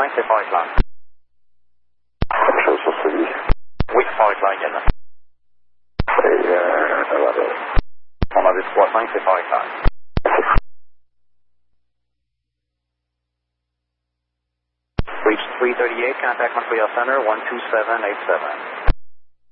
335, c'est fort clair. Même chose sur celui. Oui, fort clair également. Et voilà. On a dit 35, c'est fort clair. Reach 338, contact Montreal Center, 12787.